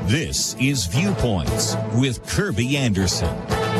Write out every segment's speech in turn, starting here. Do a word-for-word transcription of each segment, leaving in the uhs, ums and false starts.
This is Viewpoints with Kirby Anderson.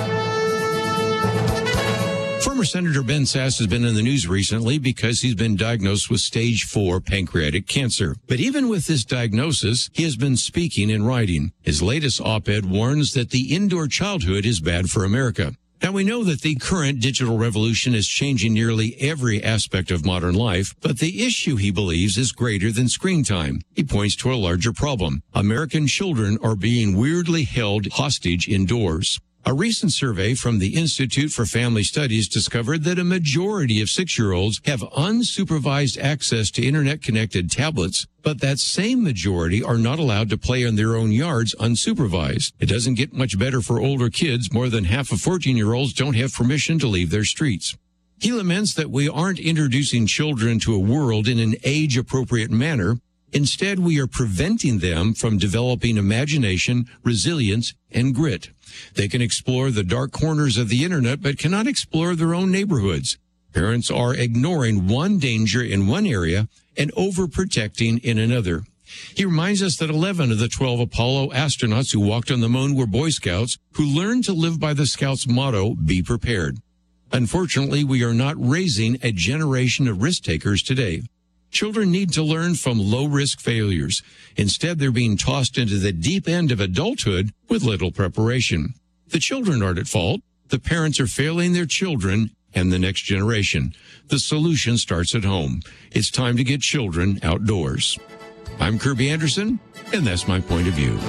Former Senator Ben Sasse has been in the news recently because he's been diagnosed with stage four pancreatic cancer. But even with this diagnosis, he has been speaking and writing. His latest op-ed warns that the indoor childhood is bad for America. Now, we know that the current digital revolution is changing nearly every aspect of modern life, but the issue, he believes, is greater than screen time. He points to a larger problem. American children are being weirdly held hostage indoors. A recent survey from the Institute for Family Studies discovered that a majority of six-year-olds have unsupervised access to internet-connected tablets, but that same majority are not allowed to play in their own yards unsupervised. It doesn't get much better for older kids. More than half of fourteen-year-olds don't have permission to leave their streets. He laments that we aren't introducing children to a world in an age-appropriate manner. Instead, we are preventing them from developing imagination, resilience, and grit. They can explore the dark corners of the internet, but cannot explore their own neighborhoods. Parents are ignoring one danger in one area and overprotecting in another. He reminds us that eleven of the twelve Apollo astronauts who walked on the moon were Boy Scouts who learned to live by the Scouts' motto, "Be prepared." Unfortunately, we are not raising a generation of risk takers today. Children need to learn from low-risk failures. Instead, they're being tossed into the deep end of adulthood with little preparation. The children aren't at fault. The parents are failing their children and the next generation. The solution starts at home. It's time to get children outdoors. I'm Kirby Anderson, and that's my point of view.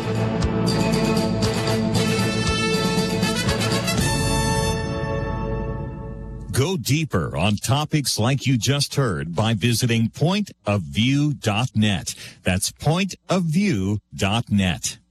Go deeper on topics like you just heard by visiting point of view dot net. That's point of view dot net.